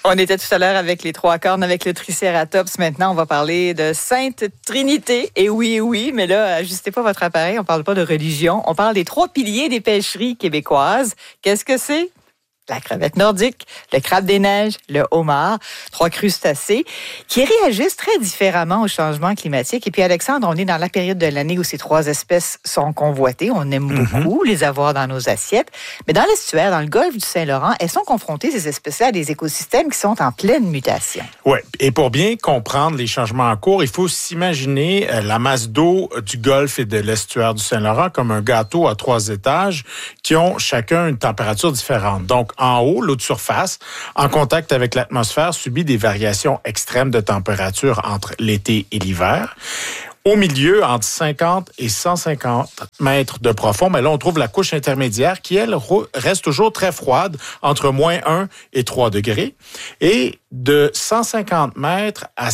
On était tout à l'heure avec les trois cornes, avec le Tricératops. Maintenant, on va parler de Sainte Trinité. Et oui, mais là, ajustez pas votre appareil, on parle pas de religion. On parle des trois piliers des pêcheries québécoises. Qu'est-ce que c'est? La crevette nordique, le crabe des neiges, le homard, trois crustacés qui réagissent très différemment au changement climatique. Et puis, Alexandre, on est dans la période de l'année où ces trois espèces sont convoitées. On aime beaucoup les avoir dans nos assiettes. Mais dans l'estuaire, dans le golfe du Saint-Laurent, elles sont confrontées, ces espèces-là, à des écosystèmes qui sont en pleine mutation. Oui, et pour bien comprendre les changements en cours, il faut s'imaginer la masse d'eau du golfe et de l'estuaire du Saint-Laurent comme un gâteau à 3 étages qui ont chacun une température différente. Donc, en haut, l'eau de surface, en contact avec l'atmosphère, subit des variations extrêmes de température entre l'été et l'hiver. Au milieu, entre 50 et 150 mètres de profond, mais là, on trouve la couche intermédiaire qui, elle, reste toujours très froide, entre moins 1 et 3 degrés. Et de 150 mètres à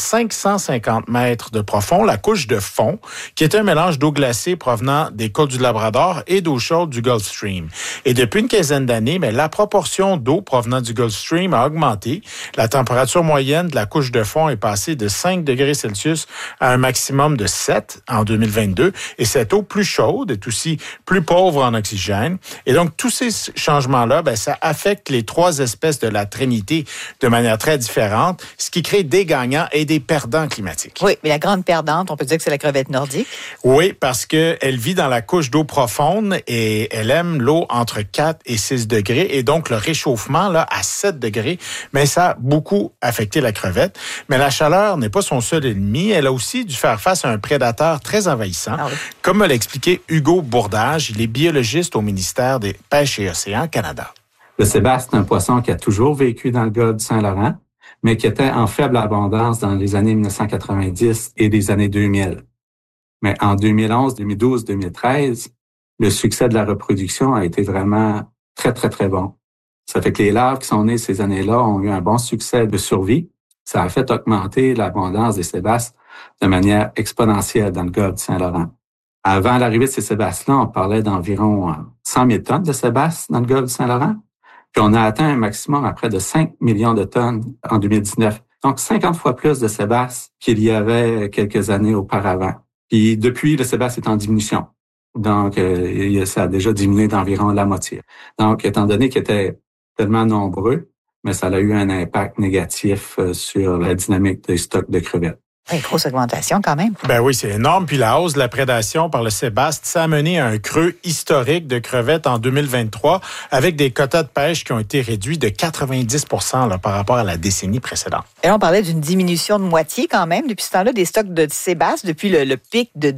550 mètres de profond, la couche de fond, qui est un mélange d'eau glacée provenant des côtes du Labrador et d'eau chaude du Gulf Stream. Et depuis une quinzaine d'années, mais la proportion d'eau provenant du Gulf Stream a augmenté. La température moyenne de la couche de fond est passée de 5 degrés Celsius à un maximum de 7 en 2022. Et cette eau plus chaude est aussi plus pauvre en oxygène. Et donc, tous ces changements-là, ça affecte les trois espèces de la Trinité de manière très différente, ce qui crée des gagnants et des perdants climatiques. Oui, mais la grande perdante, on peut dire que c'est la crevette nordique. Oui, parce qu'elle vit dans la couche d'eau profonde et elle aime l'eau entre 4 et 6 degrés. Et donc, le réchauffement là à 7 degrés, mais ça a beaucoup affecté la crevette. Mais la chaleur n'est pas son seul ennemi. Elle a aussi dû faire face à un prédateur très envahissant. Ah oui. Comme me l'a expliqué Hugo Bourdage, il est biologiste au ministère des Pêches et Océans Canada. Le sébaste est un poisson qui a toujours vécu dans le golfe du Saint-Laurent, mais qui était en faible abondance dans les années 1990 et les années 2000. Mais en 2011, 2012, 2013, le succès de la reproduction a été vraiment très, très, très bon. Ça fait que les larves qui sont nées ces années-là ont eu un bon succès de survie. Ça a fait augmenter l'abondance des sébastes de manière exponentielle dans le golfe du Saint-Laurent. Avant l'arrivée de ces sébastes-là, on parlait d'environ 100 000 tonnes de sébastes dans le golfe du Saint-Laurent. Puis on a atteint un maximum à près de 5 millions de tonnes en 2019. Donc 50 fois plus de sébastes qu'il y avait quelques années auparavant. Puis depuis, le sébaste est en diminution. Donc ça a déjà diminué d'environ la moitié. Donc étant donné qu'ils étaient tellement nombreux, mais ça a eu un impact négatif sur la dynamique des stocks de crevettes. Oui, grosse augmentation quand même. Ben oui, c'est énorme. Puis la hausse de la prédation par le sébaste, ça a mené à un creux historique de crevettes en 2023 avec des quotas de pêche qui ont été réduits de 90 % là, par rapport à la décennie précédente. Et là, on parlait d'une diminution de moitié quand même depuis ce temps-là des stocks de sébaste depuis le pic de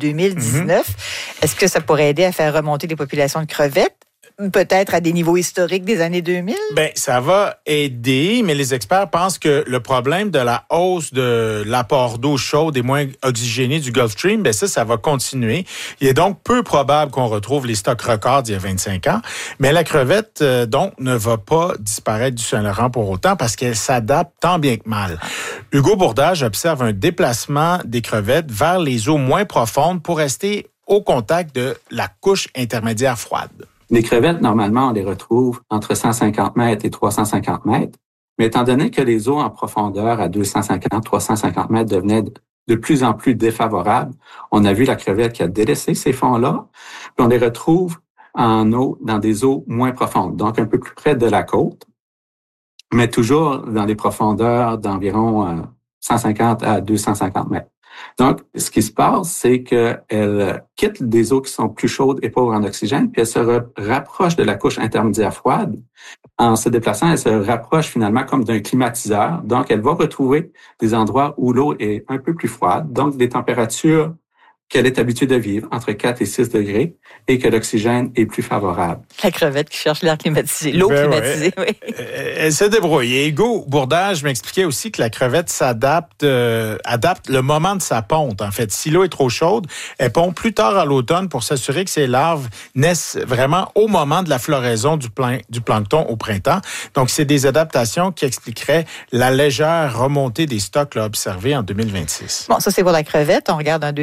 2019. Est-ce que ça pourrait aider à faire remonter les populations de crevettes? Peut-être à des niveaux historiques des années 2000? Ben, ça va aider, mais les experts pensent que le problème de la hausse de l'apport d'eau chaude et moins oxygénée du Gulf Stream, ça va continuer. Il est donc peu probable qu'on retrouve les stocks records d'il y a 25 ans. Mais la crevette, donc, ne va pas disparaître du Saint-Laurent pour autant parce qu'elle s'adapte tant bien que mal. Hugo Bourdage observe un déplacement des crevettes vers les eaux moins profondes pour rester au contact de la couche intermédiaire froide. Les crevettes, normalement, on les retrouve entre 150 mètres et 350 mètres. Mais étant donné que les eaux en profondeur à 250, 350 mètres devenaient de plus en plus défavorables, on a vu la crevette qui a délaissé ces fonds-là. Puis on les retrouve en eau, dans des eaux moins profondes, donc un peu plus près de la côte, mais toujours dans des profondeurs d'environ 150 à 250 mètres. Donc, ce qui se passe, c'est qu'elle quitte des eaux qui sont plus chaudes et pauvres en oxygène, puis elle se rapproche de la couche intermédiaire froide. En se déplaçant, elle se rapproche finalement comme d'un climatiseur. Donc, elle va retrouver des endroits où l'eau est un peu plus froide, donc des températures qu'elle est habituée de vivre, entre 4 et 6 degrés, et que l'oxygène est plus favorable. La crevette qui cherche l'air climatisé, l'eau climatisée, oui. Elle se débrouille. Et Hugo Bourdage m'expliquait aussi que la crevette adapte le moment de sa ponte. En fait, si l'eau est trop chaude, elle pond plus tard à l'automne pour s'assurer que ses larves naissent vraiment au moment de la floraison du plancton au printemps. Donc, c'est des adaptations qui expliqueraient la légère remontée des stocks là, observés en 2026. Bon, ça, c'est pour la crevette. On regarde un deuxième membre de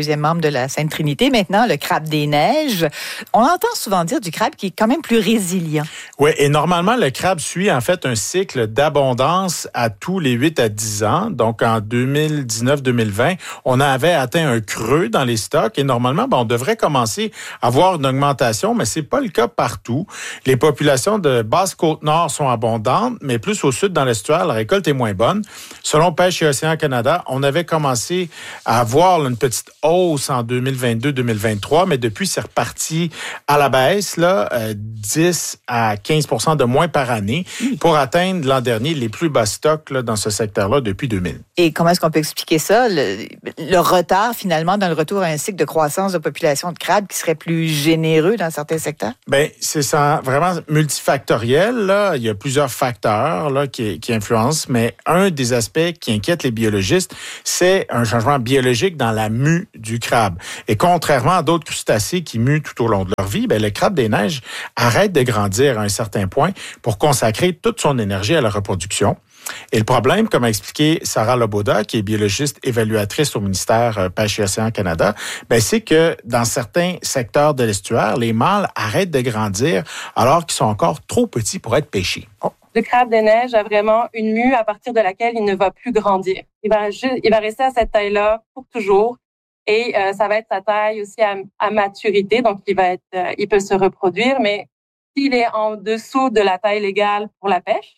la Sainte-Trinité maintenant, le crabe des neiges. On entend souvent dire du crabe qui est quand même plus résilient. Oui, et normalement, le crabe suit en fait un cycle d'abondance à tous les 8 à 10 ans. Donc, en 2019-2020, on avait atteint un creux dans les stocks et normalement, on devrait commencer à voir une augmentation, mais c'est pas le cas partout. Les populations de Basse-Côte-Nord sont abondantes, mais plus au sud, dans l'estuaire, la récolte est moins bonne. Selon Pêche et Océan Canada, on avait commencé à avoir une petite hausse en 2022-2023, mais depuis, c'est reparti à la baisse, 10 à 15% de moins par année pour atteindre l'an dernier les plus bas stocks dans ce secteur-là depuis 2000. Et comment est-ce qu'on peut expliquer ça? Le retard, finalement, dans le retour à un cycle de croissance de population de crabes qui serait plus généreux dans certains secteurs? Bien, c'est ça, vraiment multifactoriel. Là. Il y a plusieurs facteurs qui influencent, mais un des aspects qui inquiète les biologistes, c'est un changement biologique dans la mue du crabe. Et contrairement à d'autres crustacés qui muent tout au long de leur vie, le crabe des neiges arrête de grandir à un certain point pour consacrer toute son énergie à la reproduction. Et le problème, comme a expliqué Sarah Loboda, qui est biologiste évaluatrice au ministère Pêche et Océan Canada, c'est que dans certains secteurs de l'estuaire, les mâles arrêtent de grandir alors qu'ils sont encore trop petits pour être pêchés. Le crabe des neiges a vraiment une mue à partir de laquelle il ne va plus grandir. Il va rester à cette taille-là pour toujours. Et ça va être sa taille aussi à maturité, donc il peut se reproduire, mais s'il est en dessous de la taille légale pour la pêche,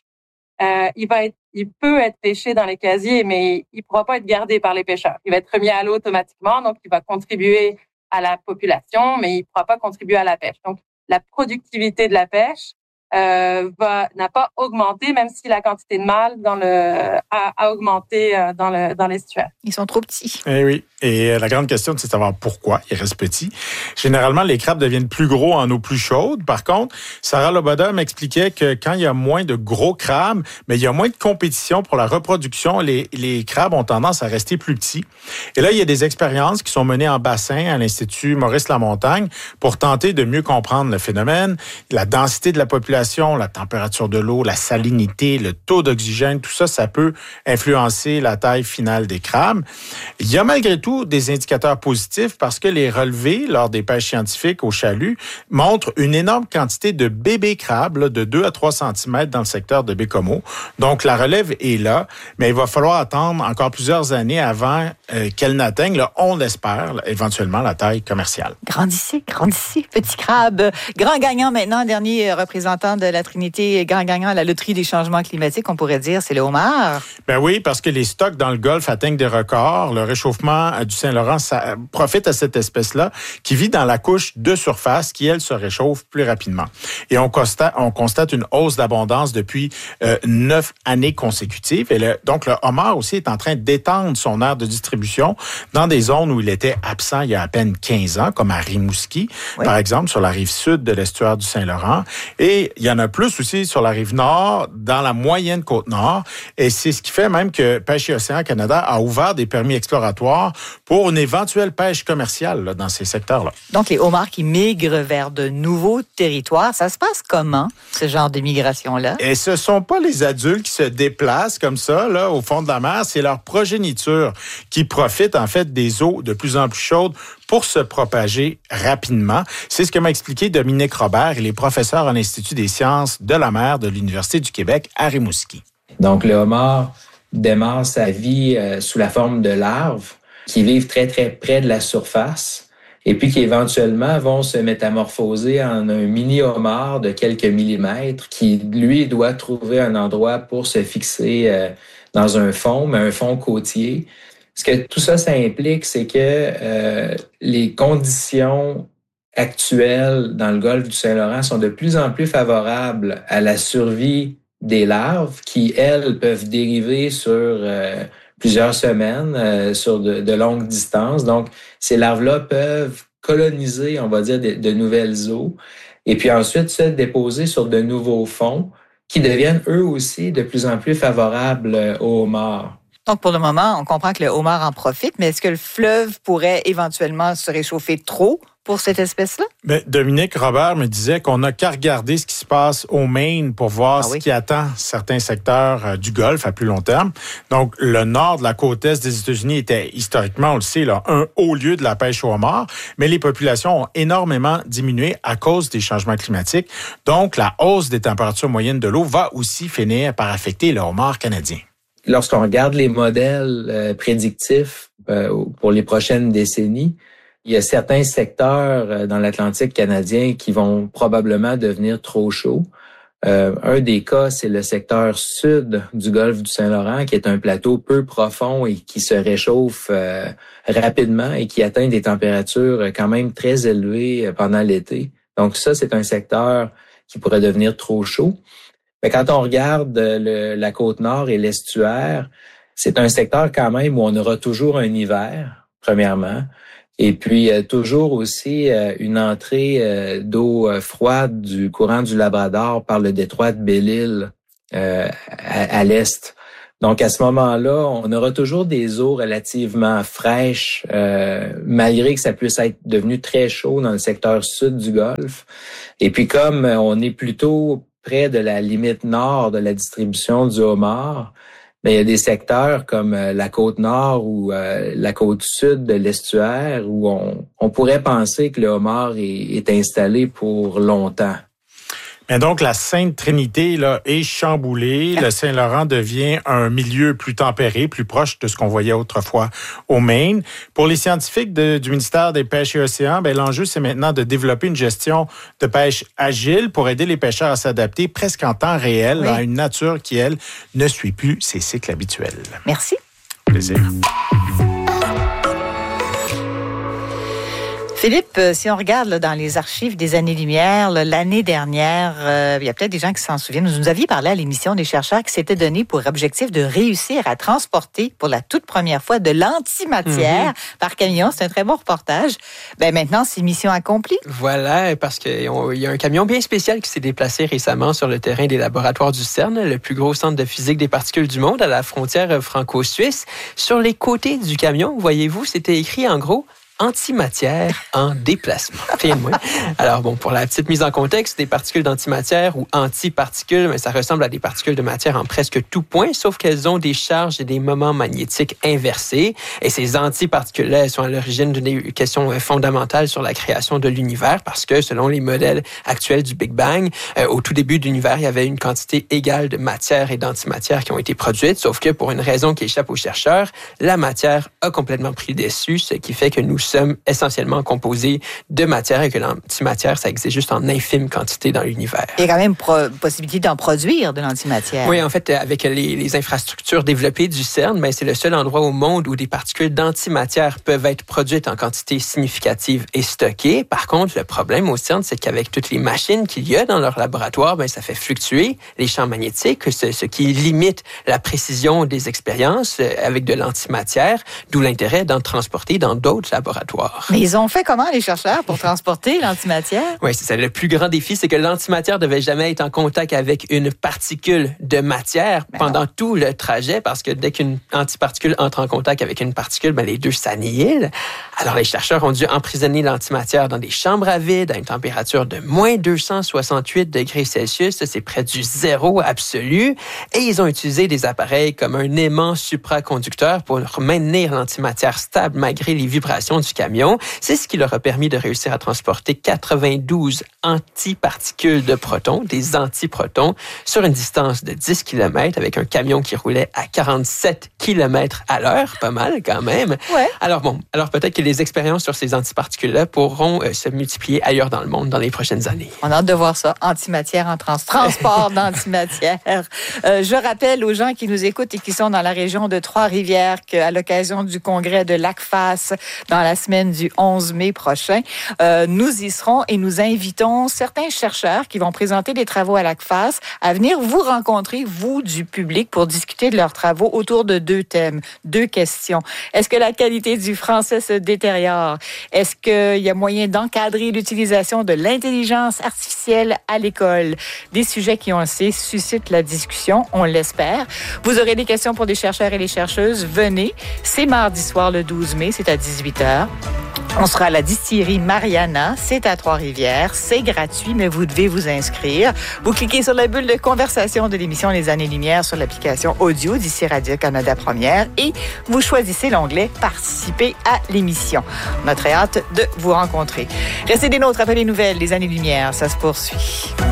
il peut être pêché dans les casiers, mais il pourra pas être gardé par les pêcheurs. Il va être remis à l'eau automatiquement, donc il va contribuer à la population, mais il pourra pas contribuer à la pêche. Donc la productivité de la pêche n'a pas augmenté, même si la quantité de mâles a augmenté dans l'estuaire. Ils sont trop petits. Eh oui. Et la grande question, c'est de savoir pourquoi ils restent petits. Généralement, les crabes deviennent plus gros en eau plus chaude. Par contre, Sarah Loboda m'expliquait que quand il y a moins de gros crabes, mais il y a moins de compétition pour la reproduction, les crabes ont tendance à rester plus petits. Et là, il y a des expériences qui sont menées en bassin à l'Institut Maurice Lamontagne pour tenter de mieux comprendre le phénomène, la densité de la population, la température de l'eau, la salinité, le taux d'oxygène, tout ça, ça peut influencer la taille finale des crabes. Il y a malgré tout des indicateurs positifs parce que les relevés lors des pêches scientifiques au chalut montrent une énorme quantité de bébés crabes de 2 à 3 cm dans le secteur de Bécomo. Donc, la relève est là, mais il va falloir attendre encore plusieurs années avant qu'elle n'atteigne, on l'espère, éventuellement la taille commerciale. Grandissez, petit crabe. Grand gagnant maintenant, dernier représentant de la Trinité, grand gagnant à la loterie des changements climatiques, on pourrait dire, c'est le homard. Ben oui, parce que les stocks dans le Golfe atteignent des records. Le réchauffement du Saint-Laurent ça profite à cette espèce-là qui vit dans la couche de surface qui, elle, se réchauffe plus rapidement. Et on constate une hausse d'abondance depuis 9 années consécutives. Et donc, le homard aussi est en train d'étendre son aire de distribution dans des zones où il était absent il y a à peine 15 ans, comme à Rimouski, par exemple, sur la rive sud de l'estuaire du Saint-Laurent. Et il y en a plus aussi sur la rive nord, dans la moyenne Côte-Nord. Et c'est ce qui fait même que Pêche et Océan Canada a ouvert des permis exploratoires pour une éventuelle pêche commerciale dans ces secteurs-là. Donc, les homards qui migrent vers de nouveaux territoires, ça se passe comment, ce genre de migration-là? Et ce sont pas les adultes qui se déplacent comme ça, au fond de la mer, c'est leur progéniture qui profite, en fait, des eaux de plus en plus chaudes pour se propager rapidement. C'est ce que m'a expliqué Dominique Robert. Il est professeur à l'Institut des sciences de la mer de l'Université du Québec à Rimouski. Donc, le homard démarre sa vie sous la forme de larves qui vivent très, très près de la surface et puis qui éventuellement vont se métamorphoser en un mini-homard de quelques millimètres qui, lui, doit trouver un endroit pour se fixer dans un fond, mais un fond côtier. Ce que tout ça, ça implique, c'est que les conditions actuelles dans le golfe du Saint-Laurent sont de plus en plus favorables à la survie des larves qui, elles, peuvent dériver sur plusieurs semaines, sur de longues distances. Donc, ces larves-là peuvent coloniser, on va dire, de nouvelles eaux et puis ensuite se déposer sur de nouveaux fonds qui deviennent eux aussi de plus en plus favorables aux homards. Donc, pour le moment, on comprend que le homard en profite, mais est-ce que le fleuve pourrait éventuellement se réchauffer trop pour cette espèce-là? Ben, Dominique Robert me disait qu'on n'a qu'à regarder ce qui se passe au Maine pour voir ce qui attend certains secteurs du Golfe à plus long terme. Donc, le nord de la côte est des États-Unis était historiquement, on le sait, là, un haut lieu de la pêche au homard, mais les populations ont énormément diminué à cause des changements climatiques. Donc, la hausse des températures moyennes de l'eau va aussi finir par affecter le homard canadien. Lorsqu'on regarde les modèles prédictifs pour les prochaines décennies, il y a certains secteurs dans l'Atlantique canadien qui vont probablement devenir trop chauds. Un des cas, c'est le secteur sud du golfe du Saint-Laurent, qui est un plateau peu profond et qui se réchauffe rapidement et qui atteint des températures quand même très élevées pendant l'été. Donc ça, c'est un secteur qui pourrait devenir trop chaud. Mais quand on regarde la côte nord et l'estuaire, c'est un secteur quand même où on aura toujours un hiver, premièrement, et puis toujours aussi une entrée d'eau froide du courant du Labrador par le détroit de Belle-Île à l'est. Donc à ce moment-là, on aura toujours des eaux relativement fraîches, malgré que ça puisse être devenu très chaud dans le secteur sud du Golfe. Et puis comme on est plutôt près de la limite nord de la distribution du homard, mais il y a des secteurs comme la côte nord ou la côte sud de l'estuaire où on pourrait penser que le homard est installé pour longtemps. Mais donc, la Sainte Trinité là, est chamboulée. Le Saint-Laurent devient un milieu plus tempéré, plus proche de ce qu'on voyait autrefois au Maine. Pour les scientifiques du ministère des Pêches et Océans, l'enjeu, c'est maintenant de développer une gestion de pêche agile pour aider les pêcheurs à s'adapter presque en temps réel à une nature qui, elle, ne suit plus ses cycles habituels. Merci. Plaisir. Philippe, si on regarde là, dans les archives des années-lumière, l'année dernière, il y a peut-être des gens qui s'en souviennent, vous nous aviez parlé à l'émission des chercheurs qui s'étaient donné pour objectif de réussir à transporter pour la toute première fois de l'antimatière par camion. C'est un très bon reportage. Maintenant, c'est mission accomplie. Voilà, parce qu'il y a un camion bien spécial qui s'est déplacé récemment sur le terrain des laboratoires du CERN, le plus gros centre de physique des particules du monde, à la frontière franco-suisse. Sur les côtés du camion, voyez-vous, c'était écrit en gros antimatière en déplacement. Rien de moins. Alors pour la petite mise en contexte, des particules d'antimatière ou antiparticules, ça ressemble à des particules de matière en presque tout point, sauf qu'elles ont des charges et des moments magnétiques inversés. Et ces antiparticules-là sont à l'origine d'une question fondamentale sur la création de l'univers, parce que selon les modèles actuels du Big Bang, au tout début de l'univers, il y avait une quantité égale de matière et d'antimatière qui ont été produites, sauf que pour une raison qui échappe aux chercheurs, la matière a complètement pris le dessus, ce qui fait que nous sommes essentiellement composés de matière et que l'antimatière, ça existe juste en infime quantité dans l'univers. Il y a quand même possibilité d'en produire de l'antimatière. Oui, en fait, avec les infrastructures développées du CERN, c'est le seul endroit au monde où des particules d'antimatière peuvent être produites en quantité significative et stockées. Par contre, le problème au CERN, c'est qu'avec toutes les machines qu'il y a dans leur laboratoire, ça fait fluctuer les champs magnétiques, ce qui limite la précision des expériences avec de l'antimatière, d'où l'intérêt d'en transporter dans d'autres laboratoires. Mais ils ont fait comment, les chercheurs, pour transporter l'antimatière? Oui, c'est ça. Le plus grand défi, c'est que l'antimatière ne devait jamais être en contact avec une particule de matière pendant tout le trajet, parce que dès qu'une antiparticule entre en contact avec une particule, les deux s'annihilent. Alors, les chercheurs ont dû emprisonner l'antimatière dans des chambres à vide à une température de moins 268 degrés Celsius. C'est près du zéro absolu. Et ils ont utilisé des appareils comme un aimant supraconducteur pour maintenir l'antimatière stable malgré les vibrations du camion. C'est ce qui leur a permis de réussir à transporter 92 antiparticules de protons, des antiprotons, sur une distance de 10 km avec un camion qui roulait à 47 km à l'heure. Pas mal quand même. Ouais. Alors peut-être que les expériences sur ces antiparticules-là pourront se multiplier ailleurs dans le monde dans les prochaines années. On a hâte de voir ça. Antimatière en transport d'antimatière. Je rappelle aux gens qui nous écoutent et qui sont dans la région de Trois-Rivières qu'à l'occasion du congrès de l'ACFAS dans la semaine du 11 mai prochain, nous y serons et nous invitons certains chercheurs qui vont présenter des travaux à l'ACFAS à venir vous rencontrer, vous du public, pour discuter de leurs travaux autour de 2 thèmes, 2 questions. Est-ce que la qualité du français se détériore? Est-ce qu'il y a moyen d'encadrer l'utilisation de l'intelligence artificielle à l'école? Des sujets qui, on le sait, suscitent la discussion, on l'espère. Vous aurez des questions pour les chercheurs et les chercheuses. Venez, c'est mardi soir le 12 mai, c'est à 18h. On sera à la distillerie Mariana, c'est à Trois-Rivières, c'est gratuit, mais vous devez vous inscrire. Vous cliquez sur la bulle de conversation de l'émission Les Années-Lumière sur l'application audio d'ici Radio-Canada Première et vous choisissez l'onglet « Participer à l'émission ». On a très hâte de vous rencontrer. Restez des nôtres après les nouvelles, Les Années-Lumière, ça se poursuit.